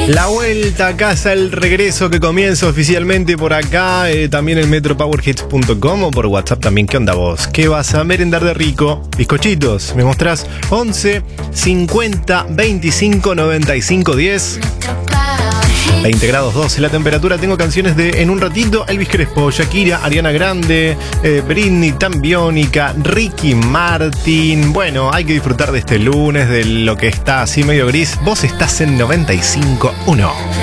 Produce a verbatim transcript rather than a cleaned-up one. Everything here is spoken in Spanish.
La vuelta a casa, el regreso que comienza oficialmente por acá, eh, también en metro power hits punto com o por WhatsApp también. ¿Qué onda vos? ¿Qué vas a merendar de rico? Bizcochitos, me mostrás once cincuenta veinticinco noventa y cinco diez. veinte grados doce la temperatura. Tengo canciones de En un ratito, Elvis Crespo, Shakira, Ariana Grande, eh, Britney, Tambiónica, Ricky Martin. Bueno, hay que disfrutar de este lunes, de lo que está así medio gris. Vos estás en noventa y cinco punto uno.